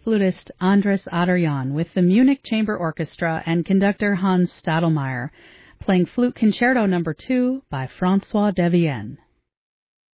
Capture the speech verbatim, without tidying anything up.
flutist Andres Adorjan with the Munich Chamber Orchestra and conductor Hans Stadelmeier, playing Flute Concerto Number two by François Devienne.